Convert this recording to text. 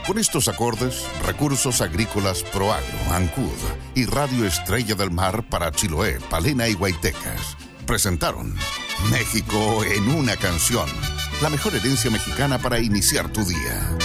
Con estos acordes, Recursos Agrícolas Proagro, Ancud y Radio Estrella del Mar para Chiloé, Palena y Guaytecas presentaron México en una canción, la mejor herencia mexicana para iniciar tu día.